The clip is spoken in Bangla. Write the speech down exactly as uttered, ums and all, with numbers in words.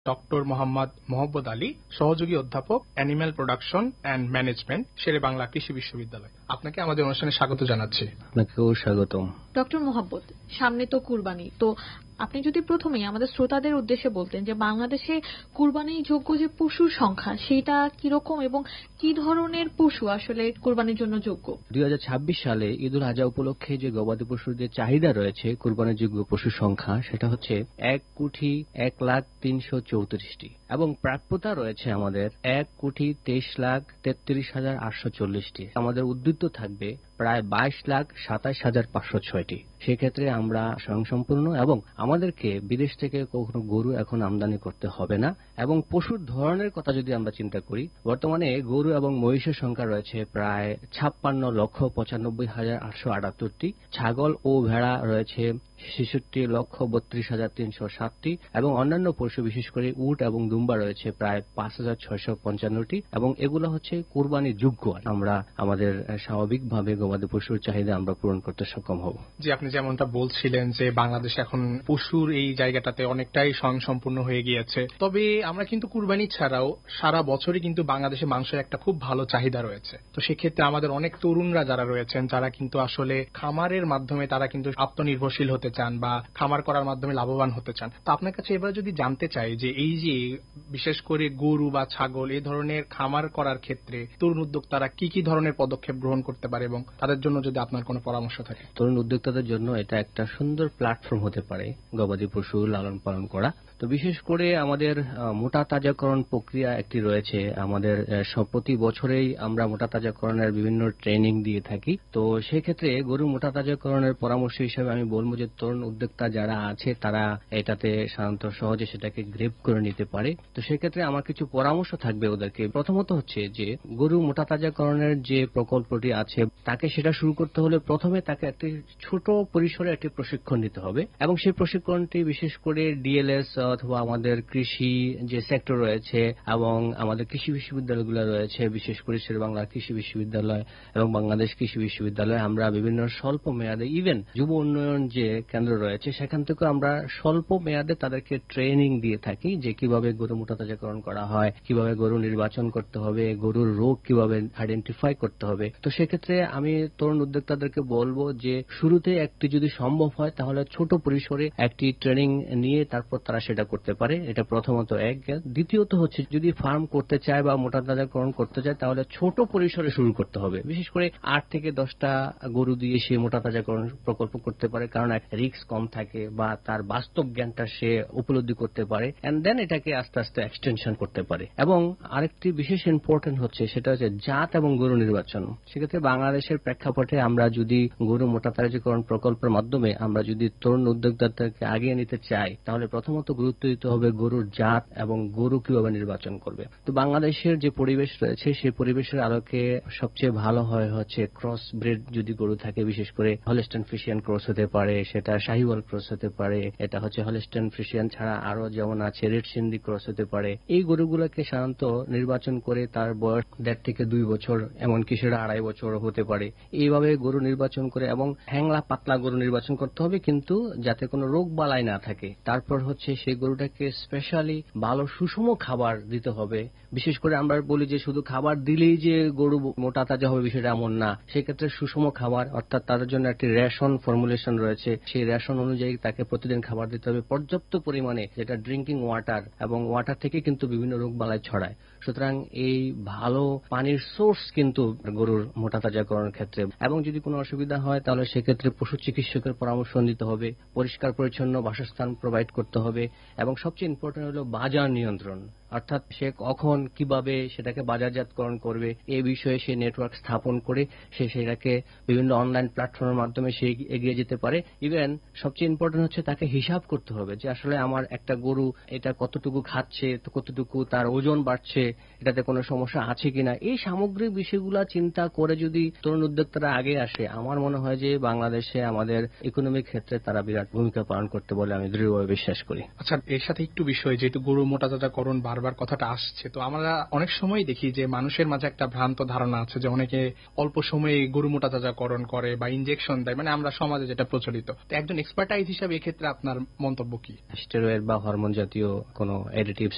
ডক্টর মোহাম্মদ মোহাম্মদ আলী, সহযোগী অধ্যাপক, animal production and management, Sherebangla কৃষি বিশ্ববিদ্যালয়। আপনাকে আমাদের অনুষ্ঠানে স্বাগত জানাচ্ছি। আপনাকেও স্বাগতম। ডক্টর মোহাম্মদ, সামনে তো কুরবানি, তো আপনি যদি প্রথমেই আমাদের শ্রোতাদের উদ্দেশ্যে বলতেন যে বাংলাদেশে কুরবানির যোগ্য যে পশুর সংখ্যা সেটা কিরকম এবং কি ধরনের পশু আসলে কুরবানির জন্য যোগ্য। দুই হাজার ছাব্বিশ সালে ঈদুল আজহা উপলক্ষে যে গবাদি পশুর যে চাহিদা রয়েছে কুরবানির যোগ্য পশুর সংখ্যা সেটা হচ্ছে এক কোটি এক লাখ তিনশো চৌত্রিশটি এবং প্রাপ্যতা রয়েছে আমাদের এক কোটি তেইশ লাখ তেত্রিশ হাজার আটশো চল্লিশটি। আমাদের উদ্বৃত্ত থাকবে প্রায় বাইশ লাখ সাতাশ হাজার পাঁচশো ছয়টি। সেক্ষেত্রে আমরা স্বয়ংসম্পূর্ণ এবং আমাদেরকে বিদেশ থেকে কখনো গরু এখন আমদানি করতে হবে না। এবং পশুর ধরনের কথা যদি আমরা চিন্তা করি, বর্তমানে গরু এবং মহিষের সংখ্যা রয়েছে প্রায় ছাপ্পান্ন লক্ষ পঁচানব্বই হাজার আটশো আটাত্তরটি, ছাগল ও ভেড়া রয়েছে ছেষট্টি লক্ষ বত্রিশ হাজার তিনশো সাতটি এবং অন্যান্য পশু বিশেষ করে উট এবং দুম্বা রয়েছে প্রায় পাঁচ হাজার ছয়শো পঞ্চান্নটি এবং এগুলো হচ্ছে কুরবানি যোগ্য। আমরা আমাদের স্বাভাবিকভাবে গবাদি পশুর চাহিদা আমরা পূরণ করতে সক্ষম হব। জি, আপনি যেমনটা বলছিলেন যে বাংলাদেশ এখন পশুর এই জায়গাটাতে অনেকটাই স্বয়ংসম্পূর্ণ হয়ে গিয়েছে, তবে আমরা কিন্তু কুরবানি ছাড়াও সারা বছরই কিন্তু বাংলাদেশে মাংসের একটা খুব ভালো চাহিদা রয়েছে। তো সেক্ষেত্রে আমাদের অনেক তরুণরা যারা রয়েছেন যারা কিন্তু আসলে খামারের মাধ্যমে তারা কিন্তু আত্মনির্ভরশীল হতে চান বা খামার করার মাধ্যমে লাভবান হতে চান। তো আপনার কাছে এবার যদি জানতে চাই যে এই যে বিশেষ করে গরু বা ছাগল এই ধরনের খামার করার ক্ষেত্রে তরুণ উদ্যোক্তারা কি কি ধরনের পদক্ষেপ গ্রহণ করতে পারে এবং তাদের জন্য যদি আপনার কোনো পরামর্শ থাকে। তরুণ উদ্যোক্তাদের জন্য এটা একটা সুন্দর প্ল্যাটফর্ম হতে পারে গবাদি পশু লালন পালন করা। তো বিশেষ করে আমাদের মোটা তাজাকরণ প্রক্রিয়া একটি রয়েছে। আমাদের প্রতি বছরেই আমরা মোটা তাজাকরণের বিভিন্ন ট্রেনিং দিয়ে থাকি। তো সেক্ষেত্রে গরু মোটা তাজাকরণের পরামর্শ হিসেবে আমি বলবো যে তরুণ উদ্যোক্তা যারা আছে তারা এটাতে সাধারণত সহজে সেটাকে গ্রেপ করে নিতে পারে। তো সেক্ষেত্রে আমার কিছু পরামর্শ থাকবে ওদেরকে। প্রথমত হচ্ছে যে গরু মোটা তাজাকরণের যে প্রকল্পটি আছে তাকে সেটা শুরু করতে হলে প্রথমে তাকে একটি ছোট পরিসরে একটি প্রশিক্ষণ নিতে হবে এবং সেই প্রশিক্ষণটি বিশেষ করে ডিএলএস অথবা আমাদের কৃষি যে সেক্টর রয়েছে এবং আমাদের কৃষি বিশ্ববিদ্যালয়গুলো রয়েছে, বিশেষ করে শেরেবাংলা কৃষি বিশ্ববিদ্যালয় এবং বাংলাদেশ কৃষি বিশ্ববিদ্যালয়, আমরা বিভিন্ন স্বল্প মেয়াদে ইভেন যুব উন্নয়ন যে কেন্দ্র রয়েছে সেখান থেকে আমরা স্বল্প মেয়াদে তাদেরকে ট্রেনিং দিয়ে থাকি যে কিভাবে গরু মোটা তাজাকরণ করা হয়, কিভাবে গরু নির্বাচন করতে হবে, গরুর রোগ কিভাবে আইডেন্টিফাই করতে হবে। তো সেক্ষেত্রে আমি তরুণ উদ্যোক্তাদেরকে বলবো যে শুরুতে একটি যদি সম্ভব হয় তাহলে ছোট পরিসরে একটি ট্রেনিং নিয়ে তারপর তারা সেটা করতে পারে। এটা প্রথমত এক। দ্বিতীয়ত হচ্ছে যদি ফার্ম করতে চায় বা মোটা তাজাকরণ করতে চায় তাহলে ছোট পরিসরে শুরু করতে হবে। বিশেষ করে আট থেকে দশটা গরু দিয়ে সে মোটা তাজাকরণ প্রকল্প করতে পারে, কারণ এক রিস্ক কম থাকে বা তার বাস্তব জ্ঞানটা সে উপলব্ধি করতে পারে এন্ড দেন এটাকে আস্তে আস্তে এক্সটেনশন করতে পারে। এবং আরেকটি বিশেষ ইম্পর্টেন্ট হচ্ছে সেটা হচ্ছে জাত এবং গরু নির্বাচন। সেক্ষেত্রে বাংলাদেশের প্রেক্ষাপটে আমরা যদি গরু মোটা তাজাকরণ প্রকল্পের মাধ্যমে আমরা যদি তরুণ উদ্যোক্তাদেরকে আগিয়ে নিতে চাই তাহলে প্রথমত গুরুত্ব দিতে হবে গরুর জাত এবং গরু কিভাবে নির্বাচন করবে। তো বাংলাদেশের যে পরিবেশ রয়েছে সেই পরিবেশের আলোকে সবচেয়ে ভালো হয় হচ্ছে ক্রস ব্রিড যদি গরু থাকে, বিশেষ করে হলস্টাইন ফ্রিশিয়ান ক্রস হতে পারে, সেটা শাহিওয়াল ক্রস হতে পারে, এটা হচ্ছে হলস্টাইন ফ্রিশিয়ান ছাড়া আরো যেমন আছে রেড সিন্ধি ক্রস হতে পারে। এই গরুগুলোকে সাধারণত নির্বাচন করে তার বয়স দেড় থেকে দুই বছর এমনকি সেটা আড়াই বছর হতে পারে। এইভাবে গরু নির্বাচন করে এবং হ্যাংলা পাতলা গরু নির্বাচন করতে হবে কিন্তু যাতে কোনো রোগ বালাই না থাকে। তারপর হচ্ছে সেই গরুটাকে স্পেশালি ভালো সুষম খাবার দিতে হবে। বিশেষ করে আমরা বলি যে শুধু খাবার দিলেই যে গরু মোটা তাজা হবে বিষয়টা এমন না। সেক্ষেত্রে সুষম খাবার অর্থাৎ তাদের জন্য একটি রেশন ফর্মুলেশন রয়েছে, সেই রেশন অনুযায়ী তাকে প্রতিদিন খাবার দিতে হবে পর্যাপ্ত পরিমাণে, যেটা ড্রিঙ্কিং ওয়াটার, এবং ওয়াটার থেকে কিন্তু বিভিন্ন রোগ বালাই ছড়ায়। সুতরাং এই ভালো পানির সোর্স কিন্তু গরুর মোটা তাজাকরণের ক্ষেত্রে। এবং যদি কোনো অসুবিধা হয় তাহলে সেক্ষেত্রে পশু চিকিৎসকের পরামর্শ নিতে হবে, পরিষ্কার পরিচ্ছন্ন বাসস্থান প্রোভাইড করতে হবে এবং সবচেয়ে ইম্পর্টেন্ট হলো বাজার নিয়ন্ত্রণ, অর্থাৎ সে কখন কিভাবে সেটাকে বাজারজাতকরণ করবে এই বিষয়ে সে নেটওয়ার্ক স্থাপন করে সে সেটাকে বিভিন্ন অনলাইন প্ল্যাটফর্মের মাধ্যমে সে এগিয়ে যেতে পারে। ইভেন সবচেয়ে ইম্পর্টেন্ট হচ্ছে তাকে হিসাব করতে হবে যে আসলে আমার একটা গরু এটা কতটুকু খাচ্ছে, কতটুকু তার ওজন বাড়ছে, এটাতে কোনো সমস্যা আছে কিনা। এই সামগ্রিক বিষয়গুলো চিন্তা করে যদি তরুণ উদ্যোক্তারা আগে আসে, আমার মনে হয় যে বাংলাদেশে আমাদের ইকোনমিক ক্ষেত্রে তারা বিরাট ভূমিকা পালন করতে বলে আমি দৃঢ়ভাবে বিশ্বাস করি। আচ্ছা, এর সাথে একটু বিষয়, যেহেতু গরু মোটা তাজাকরণ বারবার কথাটা আসছে, তো আমরা অনেক সময় দেখি যে মানুষের মাঝে একটা ভ্রান্ত ধারণা আছে যে অনেকে অল্প সময়ে গরু মোটা তাজাকরণ করে বা ইনজেকশন দেয়, মানে আমরা সমাজে যেটা প্রচলিত। তো একজন এক্সপার্টাইজ হিসাবে এক্ষেত্রে আপনার মন্তব্য কি? স্টেরয়েড বা হরমোন জাতীয় কোনো অ্যাডিটিভস